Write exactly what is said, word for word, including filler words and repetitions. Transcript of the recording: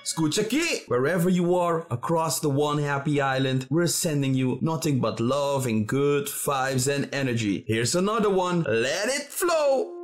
Escucha aquí! Wherever you are across the one happy island, we're sending you nothing but love and good vibes and energy. Here's another one. Let it flow!